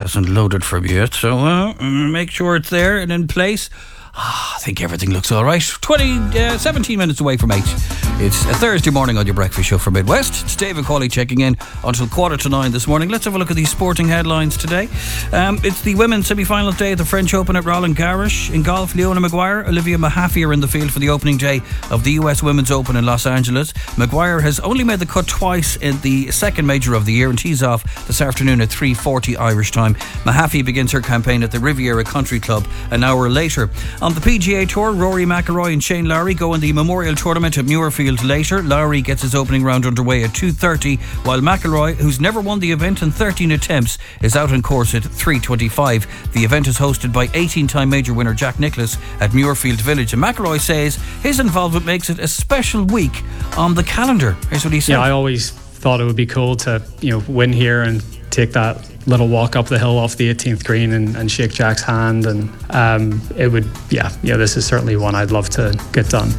hasn't loaded for me yet, so make sure it's there and in place. I think everything looks all right. 17 minutes away from 8. It's a Thursday morning on your breakfast show for Midwest. It's David Cawley checking in until 8:45 this morning. Let's have a look at these sporting headlines today. It's the women's semi-final day of the French Open at Roland Garros. In golf, Leona Maguire, Olivia Mahaffey are in the field for the opening day of the US Women's Open in Los Angeles. Maguire has only made the cut twice in the second major of the year and tees off this afternoon at 3:40 Irish time. Mahaffey begins her campaign at the Riviera Country Club an hour later. On the PGA Tour, Rory McIlroy and Shane Lowry go in the Memorial Tournament at Muirfield later. Lowry gets his opening round underway at 2:30, while McIlroy, who's never won the event in 13 attempts, is out on course at 3:25. The event is hosted by 18-time major winner Jack Nicklaus at Muirfield Village, and McIlroy says his involvement makes it a special week on the calendar. Here's what he said. Yeah, I always thought it would be cool to win here and take that little walk up the hill off the 18th green and shake Jack's hand, and this is certainly one I'd love to get done.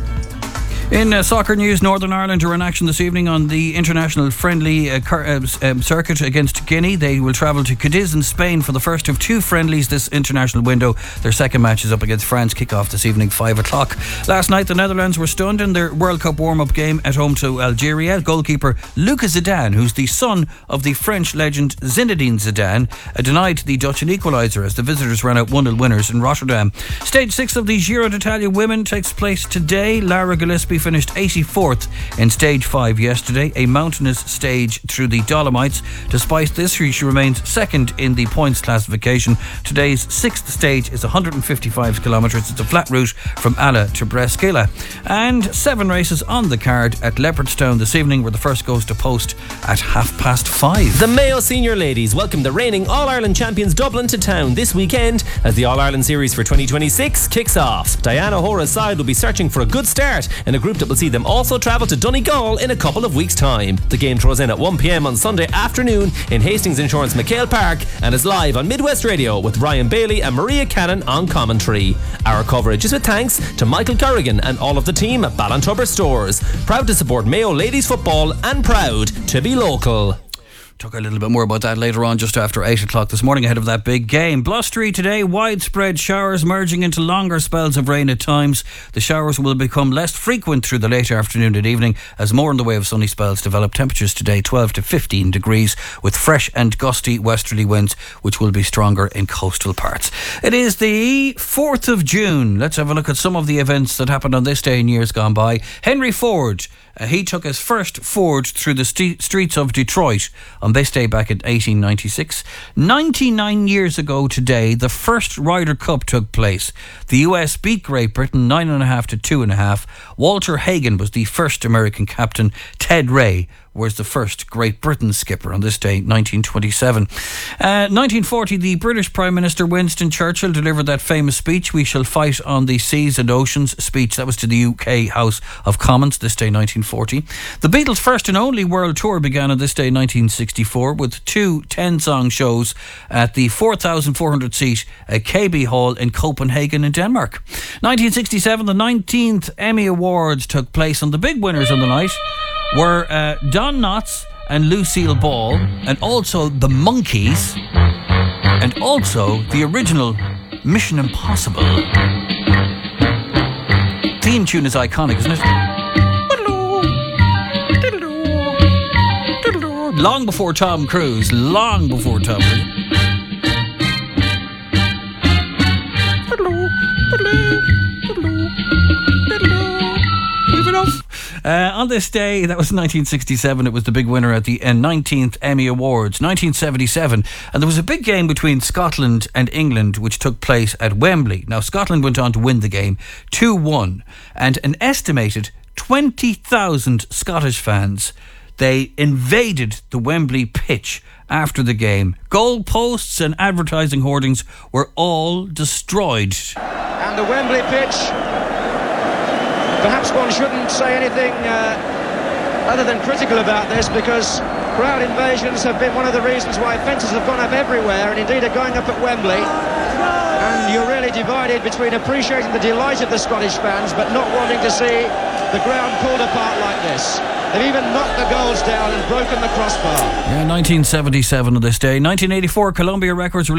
In soccer news, Northern Ireland are in action this evening on the international friendly circuit against Guinea. They will travel to Cadiz in Spain for the first of two friendlies this international window. Their second match is up against France, kick-off this evening, 5 o'clock. Last night, the Netherlands were stunned in their World Cup warm-up game at home to Algeria. Goalkeeper Lucas Zidane, who's the son of the French legend Zinedine Zidane, denied the Dutch an equaliser as the visitors ran out 1-0 winners in Rotterdam. Stage 6 of the Giro d'Italia Women takes place today. Lara Gillespie finished 84th in stage 5 yesterday, a mountainous stage through the Dolomites. Despite this, she remains second in the points classification. Today's 6th stage is 155 kilometres. It's a flat route from Alla to Brescia. And 7 races on the card at Leopardstown this evening, where the first goes to post at 5:30. The Mayo Senior Ladies welcome the reigning All-Ireland champions Dublin to town this weekend as the All-Ireland Series for 2026 kicks off. Diana Hora's side will be searching for a good start in a group that will see them also travel to Donegal in a couple of weeks' time. The game throws in at 1 p.m. on Sunday afternoon in Hastings Insurance McHale Park and is live on Midwest Radio with Ryan Bailey and Maria Cannon on commentary. Our coverage is with thanks to Michael Corrigan and all of the team at Ballantubber Stores. Proud to support Mayo Ladies Football and proud to be local. Talk a little bit more about that later on, just after 8 o'clock this morning, ahead of that big game. Blustery today, widespread showers merging into longer spells of rain at times. The showers will become less frequent through the late afternoon and evening as more in the way of sunny spells develop. Temperatures today 12 to 15 degrees with fresh and gusty westerly winds, which will be stronger in coastal parts. It is the 4th of June. Let's have a look at some of the events that happened on this day in years gone by. Henry Ford. He took his first Ford through the streets of Detroit on this day back in 1896. 99 years ago today, the first Ryder Cup took place. The US beat Great Britain 9.5 to 2.5. Walter Hagen was the first American captain. Ted Ray was the first Great Britain skipper on this day, 1927. 1940, the British Prime Minister Winston Churchill delivered that famous speech, "We shall fight on the seas and oceans" speech. That was to the UK House of Commons, this day, 1940. The Beatles' first and only world tour began on this day, 1964, with 2 10-song shows at the 4,400-seat KB Hall in Copenhagen in Denmark. 1967, the 19th Emmy Awards took place, and the big winners on the night were Don Knotts and Lucille Ball, and also the Monkees, and also the original Mission Impossible. Theme tune is iconic, isn't it? Long before Tom Cruise. Leave it off. On this day, that was 1967, it was the big winner at the 19th Emmy Awards. 1977, and there was a big game between Scotland and England which took place at Wembley. Now, Scotland went on to win the game 2-1, and an estimated 20,000 Scottish fans, they invaded the Wembley pitch after the game. Goal posts and advertising hoardings were all destroyed. And the Wembley pitch, perhaps one shouldn't say anything other than critical about this, because crowd invasions have been one of the reasons why fences have gone up everywhere, and indeed are going up at Wembley. And you're really divided between appreciating the delight of the Scottish fans but not wanting to see the ground pulled apart like this. They've even knocked the goals down and broken the crossbar. Yeah, 1977 on this day. 1984, Columbia Records